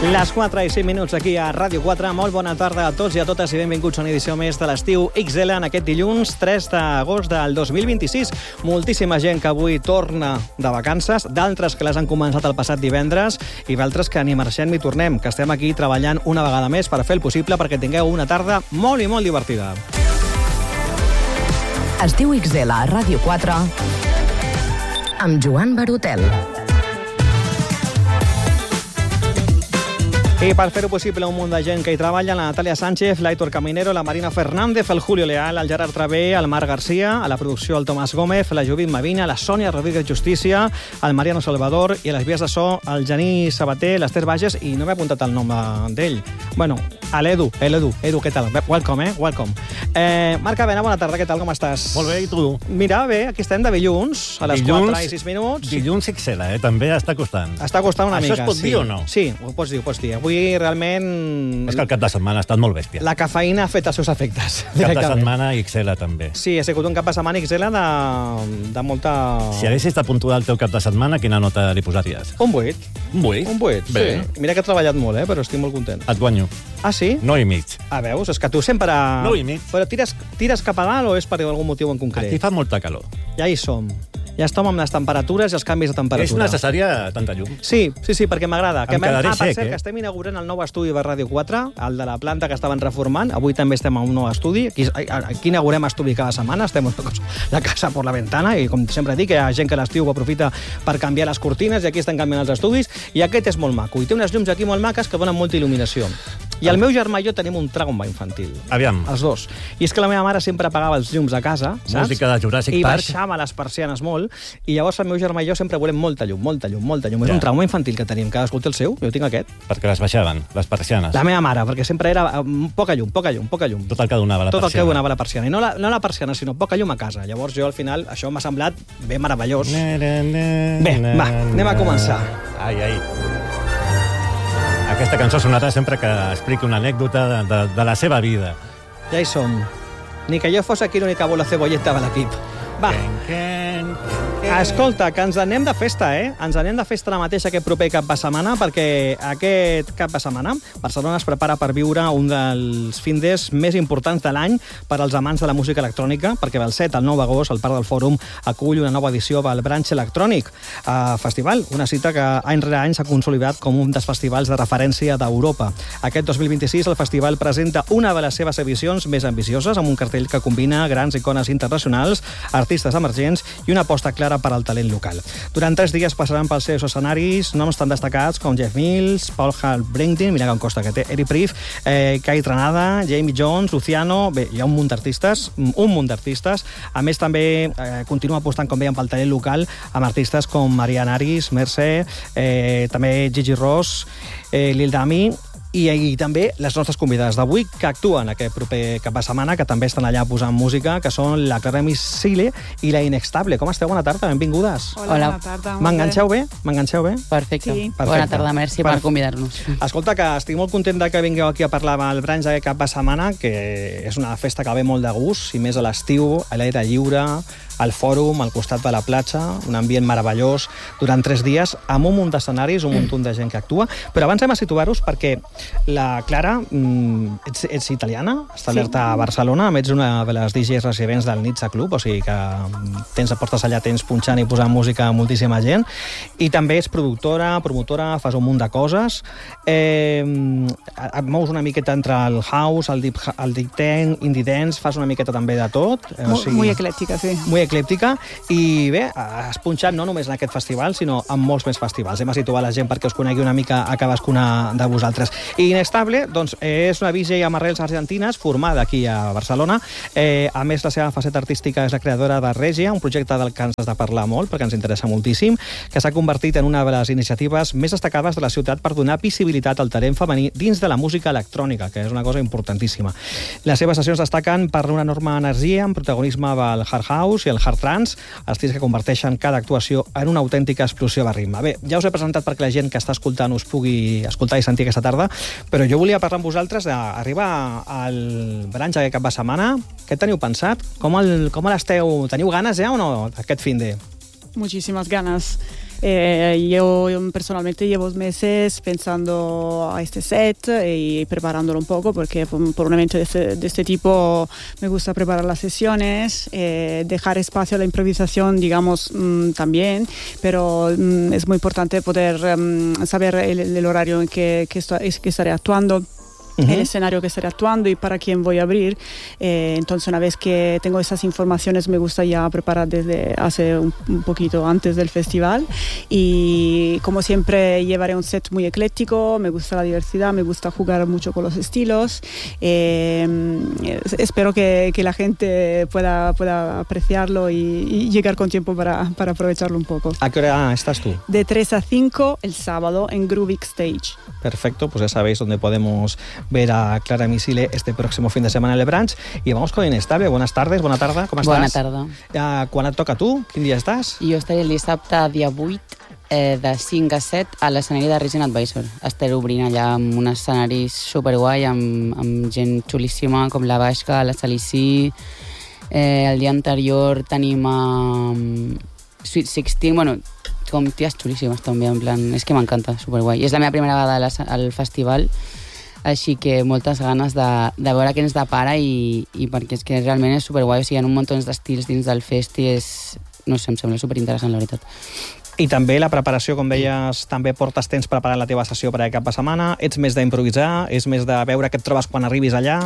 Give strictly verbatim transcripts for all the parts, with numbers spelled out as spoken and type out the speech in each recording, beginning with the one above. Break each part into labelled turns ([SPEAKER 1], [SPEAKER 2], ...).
[SPEAKER 1] Les quatre i cinc minuts aquí a Ràdio quatre. Molt bona tarda a tots i a totes i benvinguts a una edició més de l'estiu X L en aquest dilluns tres d'agost del dos mil vint-i-sis. Moltíssima gent que avui torna de vacances, d'altres que les han començat el passat divendres i d'altres que ni marxem ni tornem, que estem aquí treballant una vegada més per fer el possible perquè tingueu una tarda molt i molt divertida.
[SPEAKER 2] Estiu X L a Ràdio quatre amb Joan Barotel.
[SPEAKER 1] I per fer-ho possible un munt de gent que hi treballa, la Natàlia Sánchez, l'Aitor Caminero, la Marina Fernández, el Julio Leal, el Gerard Travé, el Marc Garcia, a la producció el Tomàs Gómez, la Judit Mavina, la Sònia Rodríguez Justícia, el Mariano Salvador i a les vies de so el Genís Sabater, l'Ester Bages i no m'he apuntat el nom d'ell. Bueno, a l'Edu, l'Edu. Edu, què tal? Welcome, eh? Welcome. Eh, Marc Avena, bona tarda, què tal, com estàs?
[SPEAKER 3] Molt bé, i tu?
[SPEAKER 1] Mira, bé, aquí estem de dilluns, a les
[SPEAKER 3] dilluns,
[SPEAKER 1] quatre i sis minuts.
[SPEAKER 3] Dilluns X L, eh? També està costant.
[SPEAKER 1] Està costant una
[SPEAKER 3] Això
[SPEAKER 1] mica,
[SPEAKER 3] es pot
[SPEAKER 1] sí.
[SPEAKER 3] dir o no?
[SPEAKER 1] Sí, ho pots dir, ho pots dir. Avui realment...
[SPEAKER 3] És que el cap de setmana ha estat molt bèstia.
[SPEAKER 1] La cafeïna ha fet els seus efectes.
[SPEAKER 3] Cap de setmana X L també.
[SPEAKER 1] Sí, ha sigut un cap de setmana X L de, de molta...
[SPEAKER 3] Si haguessis de puntuar el teu cap de setmana, quina nota li posaries?
[SPEAKER 1] Un vuit.
[SPEAKER 3] Un vuit?
[SPEAKER 1] Un vuit,
[SPEAKER 3] Bé.
[SPEAKER 1] sí. Mira que he treballat molt, eh, però estic molt content.
[SPEAKER 3] Et guanyo.
[SPEAKER 1] Ah, sí?
[SPEAKER 3] Nou i mig.
[SPEAKER 1] Ah, veus? És que tu sempre...
[SPEAKER 3] Nou i mig.
[SPEAKER 1] Però tires, tires cap a dalt o és per algun motiu en concret?
[SPEAKER 3] Aquí fa molta calor.
[SPEAKER 1] Ja hi som. Ja estem amb les temperatures i els canvis de temperatura.
[SPEAKER 3] És necessària tanta llum?
[SPEAKER 1] Sí, sí, sí, perquè m'agrada.
[SPEAKER 3] Em quedaré
[SPEAKER 1] ah, per
[SPEAKER 3] sec,
[SPEAKER 1] cert,
[SPEAKER 3] eh?
[SPEAKER 1] que estem inaugurant el nou estudi de Ràdio quatre, el de la planta que estaven reformant. Avui també estem a un nou estudi. Aquí, aquí inaugurem estudi cada setmana. Estem una cosa, la casa per la ventana i, com sempre dic, hi ha gent que l'estiu ho aprofita per canviar les cortines i aquí estan canviant els estudis. I aquest és molt maco. I té unes llums aquí molt maques que donen molta il·luminació. I el meu germà i jo tenim un trauma infantil.
[SPEAKER 3] Aviam.
[SPEAKER 1] Els dos. I és que la meva mare sempre apagava els llums a casa, saps?
[SPEAKER 3] Música de Jurassic
[SPEAKER 1] I
[SPEAKER 3] Park.
[SPEAKER 1] I baixava les persianes molt. I llavors el meu germà i jo sempre volem molta llum, molta llum, molta llum. És
[SPEAKER 3] Ja.
[SPEAKER 1] un trauma infantil que tenim. Cadascú té el seu, jo tinc aquest.
[SPEAKER 3] Perquè les baixaven, les persianes.
[SPEAKER 1] La meva mare, perquè sempre era um, poca llum, poca llum, poca llum.
[SPEAKER 3] Tot el que donava la
[SPEAKER 1] Tot el
[SPEAKER 3] persiana.
[SPEAKER 1] que donava la persiana. I no la, no la persiana, sinó poca llum a casa. Llavors jo, al final, això m'ha semblat ben meravellós.
[SPEAKER 3] Na, na, na,
[SPEAKER 1] Bé,
[SPEAKER 3] na,
[SPEAKER 1] va, anem a començar.
[SPEAKER 3] Ai, ai. Aquesta cançó sonarà sempre que expliqui una anècdota de, de, de la seva vida.
[SPEAKER 1] Ja hi som. Ni que jo fos aquí l'única bola cebolleta de l'equip. Va.
[SPEAKER 3] Quen, quen, quen.
[SPEAKER 1] Escolta, que ens anem de festa, eh? Ens anem de festa la mateixa aquest proper cap de setmana, perquè aquest cap de setmana Barcelona es prepara per viure un dels findes més importants de l'any per als amants de la música electrònica, perquè del set al nou d'agost el Parc del Fòrum acull una nova edició del Branch Electronic eh, Festival, una cita que any rere any s'ha consolidat com un dels festivals de referència d'Europa. Aquest dos mil vint-i-sis el festival presenta una de les seves edicions més ambicioses, amb un cartell que combina grans icones internacionals, artistes emergents i una aposta clara per al talent local. Durant tres dies passaran pels seus escenaris noms tan destacats com Jeff Mills, Paul Halbrengtin, mira que em costa que té, Eric Prief, eh, Kai Tranada, Jamie Jones, Luciano... Bé, hi ha un munt d'artistes, un munt d'artistes. A més, també eh, continua apostant, com dèiem, pel talent local amb artistes com Marian Aris, Mercè, eh, també Gigi Ross, eh, Lil Dami... I, i també les nostres convidades d'avui que actuen aquest proper cap de setmana, que també estan allà posant música, que són la Clara Misile i la Inextable. Com esteu? Bona tarda, benvingudes.
[SPEAKER 4] Hola,
[SPEAKER 2] Hola.
[SPEAKER 4] bona tarda.
[SPEAKER 1] M'enganxeu bé? M'enganxeu bé?
[SPEAKER 2] Perfecte.
[SPEAKER 4] Sí.
[SPEAKER 1] Perfecte.
[SPEAKER 2] Bona tarda, merci per
[SPEAKER 1] Per-
[SPEAKER 2] convidar-nos.
[SPEAKER 1] Escolta, que estic molt content de que vingueu aquí a parlar del Branch aquest cap de setmana, que és una festa que ve molt de gust, i més a l'estiu, a l'aire lliure, al fòrum, al costat de la platja, un ambient meravellós, durant tres dies, amb un munt d'escenaris, un munt de gent que actua. Però abans hem de situar-vos perquè la Clara, mm, ets, ets italiana, establerta sí. a Barcelona, ets una de les D Js residents del Nizza Club, o sigui que tens, portes allà, tens punxant i posant música a moltíssima gent, i també ets productora, promotora, fas un munt de coses, eh, et mous una miqueta entre el house, el deep, el deep ten, indie dance, fas una miqueta també de tot. Eh,
[SPEAKER 4] Muy, muy eclèctica, sí.
[SPEAKER 1] Muy eclèptica, i bé, has punxat no només en aquest festival, sinó en molts més festivals. Hem a situar la gent perquè us conegui una mica a cadascuna de vosaltres. I Inextable, doncs, és una D J amb arrels argentines, formada aquí a Barcelona. Eh, a més, la seva faceta artística és la creadora de Regia, un projecte del que ens has de parlar molt, perquè ens interessa moltíssim, que s'ha convertit en una de les iniciatives més destacades de la ciutat per donar visibilitat al talent femení dins de la música electrònica, que és una cosa importantíssima. Les seves sessions destaquen per una enorme energia, amb protagonisme del hard house i el hard trance, estils que converteixen cada actuació en una autèntica explosió de ritme. Bé, ja us he presentat perquè la gent que està escoltant us pugui escoltar i sentir aquesta tarda, però jo volia parlar amb vosaltres d'arribar al Branch aquest cap de setmana. Què teniu pensat? Com el, com l'esteu? Teniu ganes ja o no, aquest fin de?
[SPEAKER 4] Muchísimas ganas. Eh, yo, yo personalmente llevo meses pensando a este set y preparándolo un poco, porque por, por un evento de este, de este tipo me gusta preparar las sesiones, eh, dejar espacio a la improvisación, digamos, mmm, también, pero mmm, es muy importante poder mmm, saber el, el horario en que, que, esto, que estaré actuando. Uh-huh. El escenario que estaré actuando y para quién voy a abrir. Eh, entonces, una vez que tengo esas informaciones, me gusta ya preparar desde hace un, un poquito antes del festival. Y como siempre, llevaré un set muy ecléctico. Me gusta la diversidad, me gusta jugar mucho con los estilos. Eh, espero que, que la gente pueda, pueda apreciarlo y, y llegar con tiempo para, para aprovecharlo un poco.
[SPEAKER 1] ¿A qué hora estás tú?
[SPEAKER 4] De tres a cinco el sábado en Groovy Stage.
[SPEAKER 1] Perfecto, pues ya sabéis dónde podemos ver a Clara Misile este próximo fin de semana en el Branch. I vamos con Inestable. Buenas tardes, bona tarda, com estàs?
[SPEAKER 5] Bona tarda.
[SPEAKER 1] Uh, quan et toca a tu? Quin dia estàs?
[SPEAKER 5] Jo estaré el dissabte, dia vuit, eh, de cinc a set, a l'escenari de Resident Advisor. Estaré obrint allà amb un escenari superguai, amb, amb gent xulíssima, com la Baixca, la Salicí. Eh, el dia anterior tenim a um, Sweet sixteen, bueno, com ties xulíssimes també, en plan, és que m'encanta, superguai. És la meva primera vegada al festival, així que moltes ganes de, de veure què ens depara i, i perquè és que realment és superguai, o sigui, hi ha un munt d'estils dins del festi, és, no sé, em sembla superinteressant, la veritat.
[SPEAKER 1] I també la preparació, com deies, també portes temps preparant la teva sessió per aquest cap de setmana, ets més d'improvisar, és més de veure què et trobes quan arribis allà?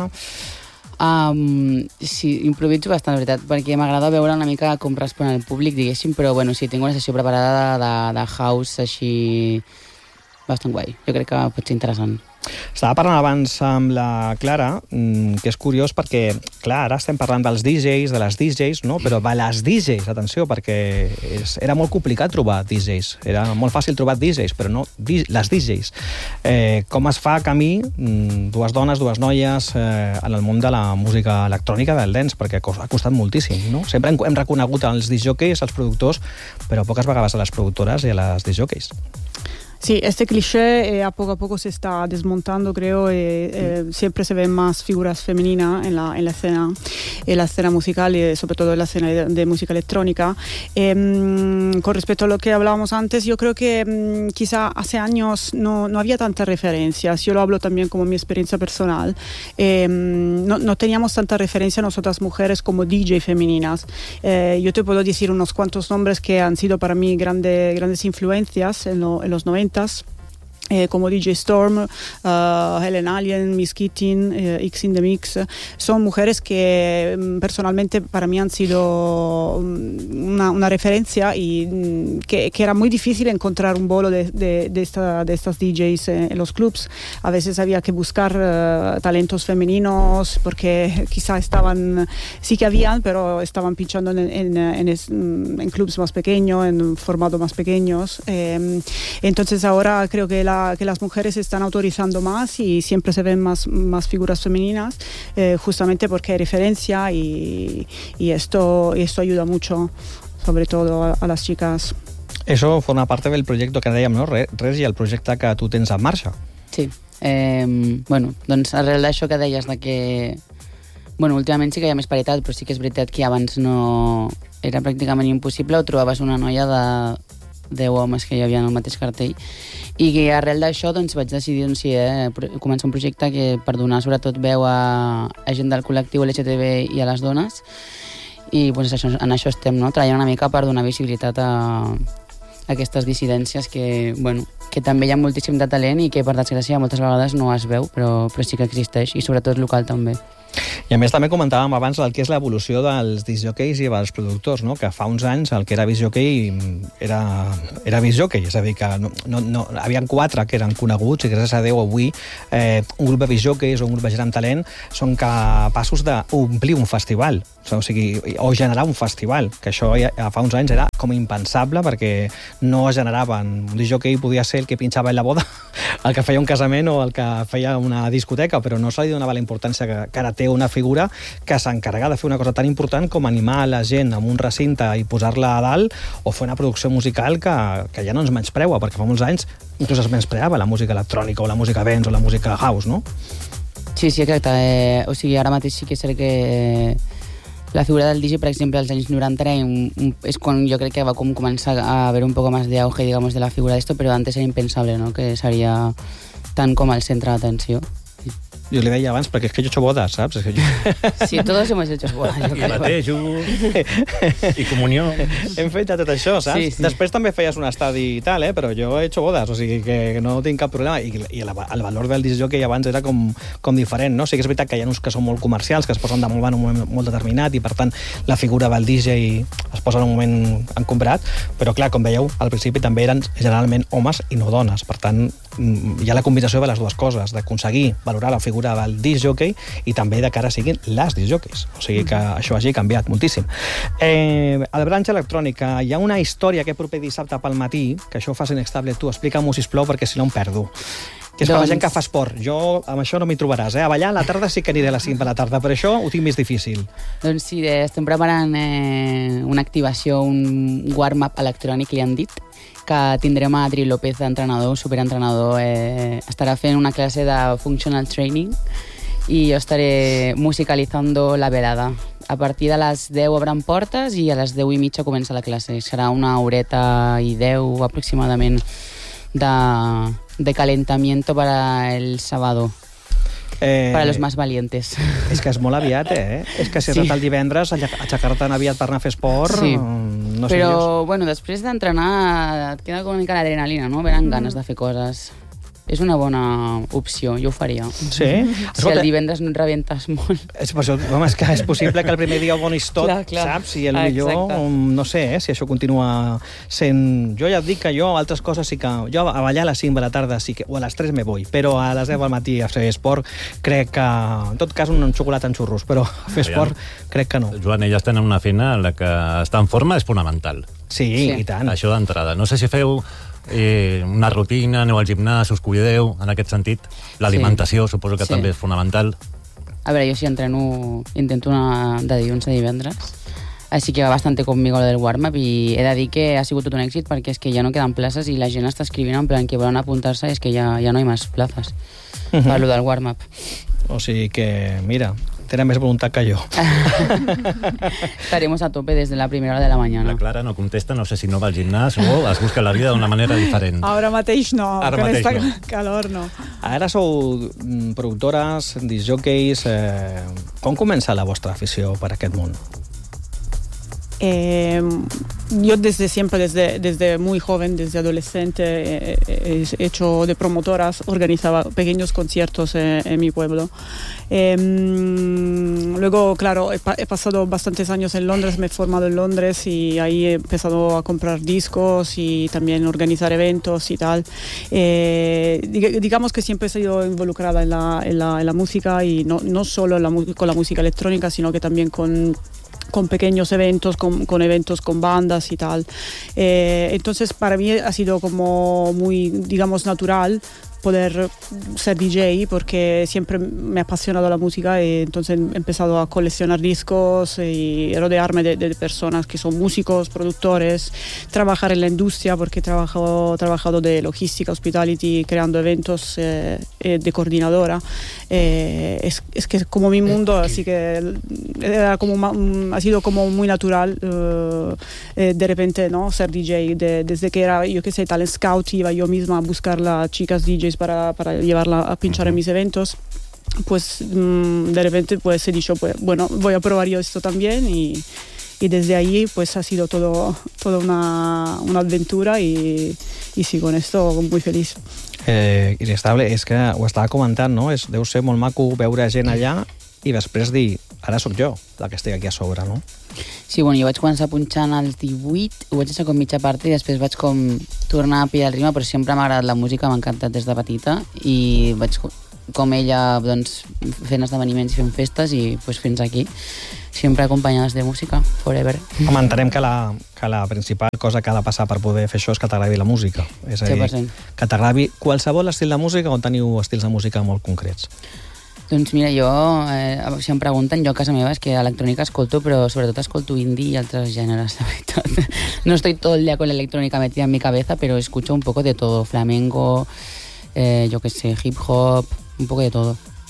[SPEAKER 5] Um, sí, improviso bastant, la veritat, perquè m'agrada veure una mica com respon el públic, diguéssim, però bueno, sí, tinc una sessió preparada de, de house així bastant guai. Jo crec que pot ser interessant.
[SPEAKER 1] Estava parlant abans amb la Clara, que és curiós perquè, clar, ara estem parlant dels D Js, de les D Js, no? Però de les D Js, atenció, perquè és, era molt complicat trobar D Js. Era molt fàcil trobar D Js, però no les D Js. Eh, com es fa camí, dues dones, dues noies, eh, en el món de la música electrònica del dance, perquè ha costat moltíssim, no? Sempre hem, hem reconegut els discjockeys, els productors, però poques vegades a les productores i a les discjockeys.
[SPEAKER 4] Sí, este cliché eh, a poco a poco se está desmontando, creo, y eh, siempre se ven más figuras femeninas en la, en la escena, en la escena musical y sobre todo en la escena de, de música electrónica. Eh, con respecto a lo que hablábamos antes, yo creo que eh, quizá hace años no, no había tantas referencias. Yo lo hablo también como mi experiencia personal. Eh, no, no teníamos tanta referencia nosotras mujeres como D J femeninas. Eh, yo te puedo decir unos cuantos nombres que han sido para mí grande, grandes influencias en, lo, en los noventa. Eh, como D J Storm, uh, Helen Allen, Miss Keating, eh, X in the Mix, son mujeres que personalmente para mí han sido una, una referencia y que, que era muy difícil encontrar un bolo de, de, de, esta, de estas D Js en, en los clubs. A veces había que buscar uh, talentos femeninos porque quizá estaban, sí que habían, pero estaban pinchando en, en, en, en, en clubs más pequeños, en formatos más pequeños. Eh, entonces ahora creo que la que las mujeres se están autorizando más y siempre se ven más, más figuras femeninas, eh, justamente porque hay referencia y, y, esto, y esto ayuda mucho, sobre todo a, a las chicas.
[SPEAKER 1] Eso forma parte del projecte que dèiem, no? Res, i el projecte que tu tens en marxa.
[SPEAKER 5] Sí. Eh, bueno, doncs arrel d'això que deies de que... Bueno, últimament sí que hi ha més paritat, però sí que és veritat que abans no... Era pràcticament impossible o trobaves una noia de deu homes que hi havia en el mateix cartell. I que arrel d'això doncs, vaig decidir doncs, sí, eh, començar un projecte que per donar sobretot veu a, a gent del col·lectiu L G T B i a les dones. I doncs, això, en això estem, no? Treballant una mica per donar visibilitat a, a aquestes dissidències que, bueno, que també hi ha moltíssim de talent i que per desgràcia moltes vegades no es veu, però, però sí que existeix i sobretot local també.
[SPEAKER 1] I a més també comentàvem abans el que és l'evolució dels discjockeys i dels productors, no? Que fa uns anys el que era discjockey era, era discjockey, és a dir, que no, no, no, havien quatre que eren coneguts i gràcies a Déu avui eh, un grup de discjockeys o un grup de gent amb talent són capaços d'omplir un festival, o sigui, o generar un festival, que això ja, fa uns anys era com impensable perquè no es generaven. Un discjockey podia ser el que pinxava en la boda, el que feia un casament o el que feia una discoteca, però no se li donava la importància que, que ara té una figura que s'encarrega de fer una cosa tan important com animar la gent en un recinte i posar-la a dalt o fer una producció musical que, que ja no ens menyspreua, perquè fa molts anys inclús es menyspreava la música electrònica o la música dance o la música house, no?
[SPEAKER 5] Sí, sí, exacte. Eh, o sigui, ara mateix sí que és cert que La figura del D J, per exemple, als anys noranta era un, un, és quan jo crec que va com començar a haver un poco más de auge, digamos, de la figura d'esto, però antes era impensable, ¿no? Que seria tant com el centre d'atenció.
[SPEAKER 1] Jo li deia abans, perquè és que jo he hecho bodas, saps? És que jo...
[SPEAKER 5] Sí, todos hemos hecho bodas.
[SPEAKER 3] I batejos, i comunió.
[SPEAKER 1] Hem fet ja tot això, saps?
[SPEAKER 5] Sí, sí.
[SPEAKER 1] Després també feies un estadi i tal, eh? Però jo he hecho bodas, o sigui que no tinc cap problema. I, i el, el valor del disc jockey abans era com, com diferent, no? Sí que és veritat que hi ha uns que són molt comercials, que es posen de molt en un moment molt determinat i, per tant, la figura del D J es posa en un moment encombrat, però, clar, com veieu, al principi també eren generalment homes i no dones. Per tant, hi ha la combinació de les dues coses, d'aconseguir valorar la figura del disc jockey i també de que ara siguin les disc jockeys. O sigui que això hagi canviat moltíssim. Eh, a la branxa electrònica hi ha una història aquest proper dissabte pel matí, que això ho fas inextable tu, explica-m'ho, sisplau, perquè si no em perdo. Que és doncs... per la gent que fa esport. Jo amb això no m'hi trobaràs, eh? A ballar a la tarda sí que aniré a les cinc de la tarda, per això ho tinc més difícil.
[SPEAKER 5] Doncs sí, estem preparant eh, una activació, un warm-up electrònic, li han dit, que tindrem a Adri López, entrenador, superentrenador, eh, estarà fent una classe de functional training i jo estaré musicalitzando la velada. A partir de les deu obren portes i a les deu i mitja comença la classe. Serà una horeta i deu aproximadament de, de calentamiento para el sábado. Eh, para los más valientes.
[SPEAKER 1] És que és molt aviat, eh? És que si has
[SPEAKER 5] sí.
[SPEAKER 1] estat el divendres, aixecar-te tan aviat per anar a fer esport...
[SPEAKER 5] Sí.
[SPEAKER 1] No sé
[SPEAKER 5] però,
[SPEAKER 1] jo.
[SPEAKER 5] bueno, després d'entrenar et queda com una mica l'adrenalina, no? Venen ganes de fer coses. És una bona opció, jo ho faria.
[SPEAKER 1] Sí?
[SPEAKER 5] Si
[SPEAKER 1] Escolta,
[SPEAKER 5] el divendres no et revientes molt.
[SPEAKER 1] És, per això, home, és que és possible que el primer dia ho donis tot,
[SPEAKER 5] clar, clar.
[SPEAKER 1] saps? I el
[SPEAKER 5] Ah,
[SPEAKER 1] millor,
[SPEAKER 5] exacte.
[SPEAKER 1] no sé, eh, si això continua sent... Jo ja et dic que jo, altres coses sí que... Jo a ballar a les cinc de la tarda sí que... O a les tres me voy, però a les deu del matí a fer esport crec que... En tot cas, un xocolata en xurros, però a fer esport crec que no.
[SPEAKER 3] Joan, elles tenen una feina en la que estar en forma és fonamental.
[SPEAKER 1] Sí,
[SPEAKER 5] Sí.
[SPEAKER 1] i tant.
[SPEAKER 3] Això d'entrada. No sé si feu eh, una rutina, aneu al gimnàs, us cuideu, en aquest sentit. L'alimentació sí. suposo que
[SPEAKER 5] Sí.
[SPEAKER 3] també és fonamental.
[SPEAKER 5] A veure, jo sí entreno, intento anar de dilluns a divendres, així que va bastante conmigo lo del warm-up i he de dir que ha sigut tot un èxit perquè és que ja no queden places i la gent està escrivint en plan que volen apuntar-se i és que ja, ja no hi ha més places
[SPEAKER 1] Uh-huh.
[SPEAKER 5] per lo del warm-up.
[SPEAKER 1] O sigui que, mira, tenen més voluntat que jo.
[SPEAKER 5] Estaremos a tope desde la primera hora de la mañana.
[SPEAKER 3] La Clara no contesta, no sé si no va al gimnàs o es busca la vida d'una manera diferent.
[SPEAKER 4] Ahora mateix no,
[SPEAKER 3] Ara
[SPEAKER 4] con
[SPEAKER 3] mateix
[SPEAKER 4] esta
[SPEAKER 3] no.
[SPEAKER 4] calor no.
[SPEAKER 1] Ara sou mm, productores, disc jockeys... Eh, com comença la vostra afició per aquest món?
[SPEAKER 4] Eh, yo desde siempre, desde, desde muy joven, desde adolescente, eh, he hecho de promotoras, organizaba pequeños conciertos eh, en mi pueblo. Eh, luego, claro, he, pa he pasado bastantes años en Londres, me he formado en Londres y ahí he empezado a comprar discos y también organizar eventos y tal. Eh, dig digamos que siempre he sido involucrada en la, en la, en la música y no, no solo en la con la música electrónica, sino que también con con pequeños eventos, con, con eventos con bandas y tal. Eh, entonces, para mí ha sido como muy, digamos, natural poder ser D J porque siempre me ha apasionado la música y entonces he empezado a coleccionar discos y rodearme de, de personas que son músicos, productores, trabajar en la industria porque he trabajado, trabajado de logística, hospitality, creando eventos eh, eh, de coordinadora. Eh, es, es que es como mi mundo, así que era como, ha sido como muy natural uh, eh, de repente, ¿no? Ser D J. De, desde que era, yo qué sé, talent scout, iba yo misma a buscar las chicas D Js para, para llevarla a pinchar en mis eventos. Pues mmm, de repente pues he dicho, pues bueno, voy a probar yo esto también y, y desde ahí pues ha sido todo, toda una, una aventura y, y sí, con esto muy feliz.
[SPEAKER 1] Eh, inestable, és que ho estava comentant, no? És, deu ser molt maco veure gent allà i després dir, ara sóc jo la que estic aquí a sobre, no?
[SPEAKER 5] Sí, bueno, jo vaig començar punxant als divuit, ho vaig deixar com mitja part i després vaig com tornar a pillar el ritme, però sempre m'ha agradat la música, m'ha encantat des de petita i vaig com ella doncs, fent esdeveniments i fent festes i pues, fins aquí, sempre acompanyades de música, forever.
[SPEAKER 1] Home, entenem que la, que la principal cosa que ha de passar per poder fer això és que t'agradi la música. És a dir,
[SPEAKER 5] cent per cent.
[SPEAKER 1] que t'agradi qualsevol estil de música o teniu estils de música molt concrets?
[SPEAKER 5] Doncs mira, jo, eh, si em pregunten, jo a casa meva és que electrònica escolto, però sobretot escolto indie i altres gèneres, la veritat. No estoy todo el día con la electrónica metida en mi cabeza, pero escucho un poco de todo, flamenco, eh, yo qué sé, hip hop, un poco de todo.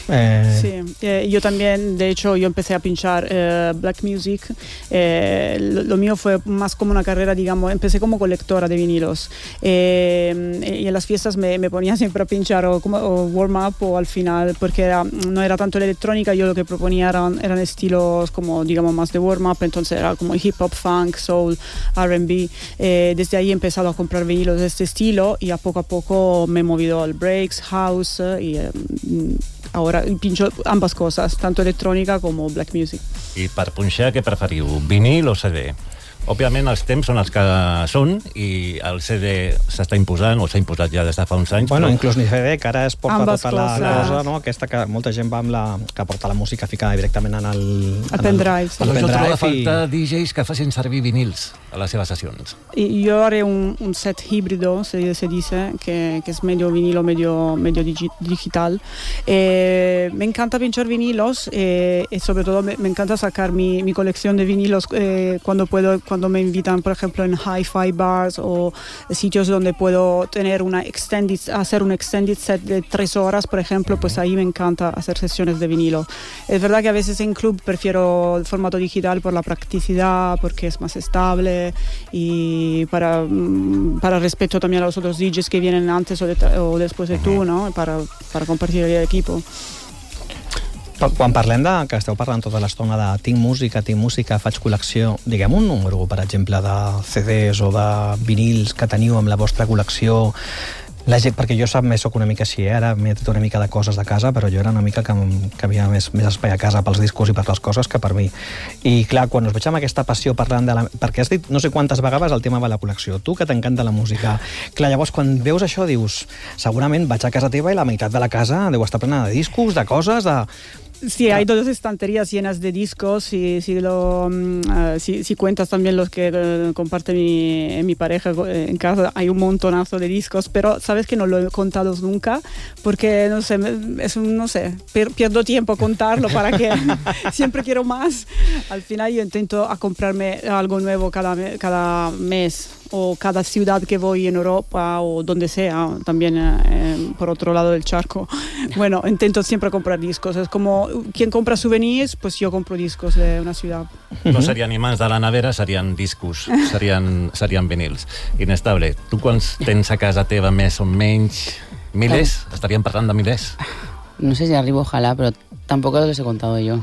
[SPEAKER 1] Eh...
[SPEAKER 4] Sí, eh, yo también, de hecho, yo empecé a pinchar eh, black music. Eh, lo, lo mío fue más como una carrera, digamos, empecé como colectora de vinilos. Eh, y en las fiestas me, me ponía siempre a pinchar o, como, o warm-up o al final, porque era, no era tanto la electrónica, yo lo que proponía eran, eran estilos como, digamos, más de warm-up, entonces era como hip hop, funk, soul, R and B. Eh, desde ahí he empezado a comprar vinilos de este estilo y a poco a poco me he movido al breaks, house eh, y eh, ahora pincho ambas cosas, tanto electrónica como black music.
[SPEAKER 3] I per punxar, què preferiu, vinil o C D? Òbviament els temps són els que són i el C D s'està imposant o s'ha imposat ja des de fa uns anys.
[SPEAKER 1] Bueno,
[SPEAKER 3] però...
[SPEAKER 1] inclús ni C D, que ara es porta
[SPEAKER 4] Ambas
[SPEAKER 1] tota la
[SPEAKER 4] coses.
[SPEAKER 1] cosa, no? Aquesta que molta gent va amb la... que porta la música ficada directament en el...
[SPEAKER 4] Al pendrive, sí.
[SPEAKER 3] Però jo trobo a
[SPEAKER 1] i...
[SPEAKER 3] falta D Js que facin servir vinils a les seves sessions.
[SPEAKER 4] Y yo haré un, un set híbrido, se, se dice, que, que es medio vinilo, medio, medio digi, digital. Eh, me encanta pinchar vinilos eh, y sobre todo me, me encanta sacar mi, mi colección de vinilos eh, cuando puedo, cuando me invitan, por ejemplo, en hi-fi bars o sitios donde puedo tener una extended, hacer un extended set de tres horas, por ejemplo, pues ahí me encanta hacer sesiones de vinilo. Es verdad que a veces en club prefiero el formato digital por la practicidad, porque es más estable y para, para respeto también a los otros D Js que vienen antes o, de, o después de tú, ¿no? Para, para compartir el equipo.
[SPEAKER 1] Quan parlem de, que esteu parlant tota l'estona de tinc música, tinc música, faig col·lecció, diguem un número, per exemple, de C Ds o de vinils que teniu amb la vostra col·lecció. La gent, perquè jo sap més, soc una mica així, eh? Ara m'he tret una mica de coses de casa, però jo era una mica que, que havia més, més espai a casa pels discos i per les coses que per mi. I clar, quan us veig amb aquesta passió parlant de la... Perquè has dit no sé quantes vegades el tema de la col·lecció, tu que t'encanta la música. Clar, llavors quan veus això dius, segurament vaig a casa teva i la meitat de la casa deu estar plena de discos, de coses, de...
[SPEAKER 4] Sí, hay dos estanterías llenas de discos y si, lo, uh, si, si cuentas también los que uh, comparte mi, mi pareja en casa, hay un montonazo de discos, pero sabes que no lo he contado nunca porque, no sé, es un, no sé, per, pierdo tiempo contarlo para que siempre quiero más. Al final yo intento a comprarme algo nuevo cada, cada mes o cada ciudad que voy en Europa o donde sea, también eh, por otro lado del charco. Bueno, intento siempre comprar discos. Es como quien compra souvenirs, pues yo compro discos de una ciudad.
[SPEAKER 3] No serien imants de la nevera, serien discos, serien, serien vinils. Inestable, tu quants tens a casa teva més o menys? Milers? Estaríem parlant de milers?
[SPEAKER 5] No sé si arribo, ojalá, pero tampoco los he contado yo.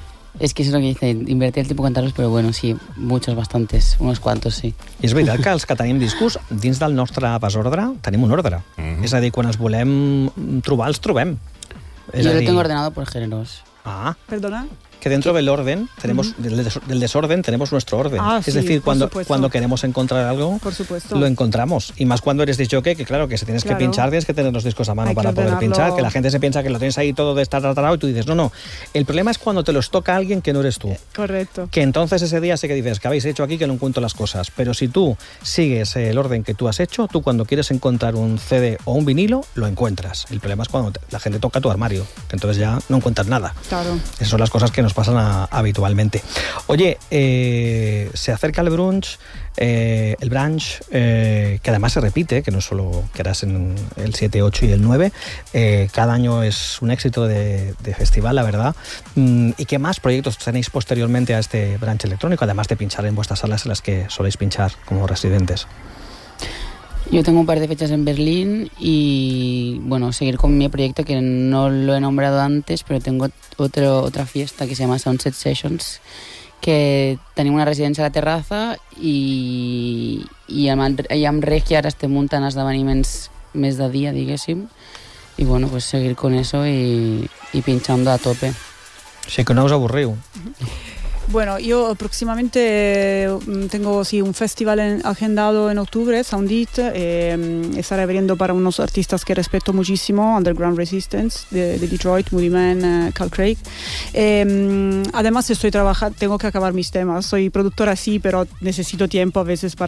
[SPEAKER 5] Es que eso es lo que dice, invertir el tiempo en contarlos, pero bueno, sí, muchos, bastantes, unos cuantos, sí.
[SPEAKER 1] I és veritat que els que tenim discos, dins del nostre desordre, tenim un ordre. Mm-hmm. És a dir, quan els volem trobar, els trobem. És
[SPEAKER 5] Yo
[SPEAKER 1] a
[SPEAKER 5] lo
[SPEAKER 1] dir...
[SPEAKER 5] tengo ordenado por géneros.
[SPEAKER 1] Ah,
[SPEAKER 4] ¿Perdona?
[SPEAKER 1] que dentro del orden, tenemos uh-huh. del, des del desorden tenemos nuestro orden.
[SPEAKER 4] Ah,
[SPEAKER 1] es
[SPEAKER 4] sí,
[SPEAKER 1] decir, cuando,
[SPEAKER 4] supuesto.
[SPEAKER 1] cuando queremos encontrar algo,
[SPEAKER 4] por supuesto.
[SPEAKER 1] lo encontramos. Y más cuando eres disjockey, que claro, que si tienes
[SPEAKER 4] claro.
[SPEAKER 1] que pinchar, tienes que tener los discos a mano
[SPEAKER 4] Hay
[SPEAKER 1] para poder
[SPEAKER 4] ordenarlo.
[SPEAKER 1] pinchar, que la gente se piensa que lo tienes ahí todo de estar tratado y tú dices, no, no. El problema es cuando te los toca alguien que no eres tú.
[SPEAKER 4] Correcto.
[SPEAKER 1] Que entonces ese día sí que dices, ¿qué habéis hecho aquí? Que no encuentro las cosas. Pero si tú sigues el orden que tú has hecho, tú cuando quieres encontrar un C D o un vinilo, lo encuentras. El problema es cuando te, la gente toca tu armario, que entonces ya no encuentras nada.
[SPEAKER 4] Claro.
[SPEAKER 1] Esas son las cosas que nos pasan a, habitualmente. Oye, eh, se acerca el brunch, eh, el brunch, eh, que además se repite, que no solo que harás en el siete, ocho y el nueve, eh, cada año es un éxito de, de festival, la verdad. Mm, ¿y qué más proyectos tenéis posteriormente a este brunch electrónico, además de pinchar en vuestras salas en las que soléis pinchar como residentes?
[SPEAKER 5] Yo tengo un par de fechas en Berlín y, bueno, seguir con mi proyecto que no lo he nombrado antes, pero tengo otro, otra fiesta que se llama Sunset Sessions, que tenim una residència a la terrassa i, i amb, i amb Regia ara estem muntant esdeveniments més de dia, diguéssim, i bueno, pues seguir con eso y, y pinchando a tope.
[SPEAKER 1] Sí, que no os aburriu.
[SPEAKER 4] Bueno, yo próximamente tengo sí, un festival en, agendado en octubre, Soundit, eh, estaré abriendo para unos artistas que respeto muchísimo, Underground Resistance de, de Detroit, Moody Man, uh, Cal Craig. Eh, además estoy trabajando, tengo que acabar mis temas, soy productora sí, pero necesito tiempo a veces para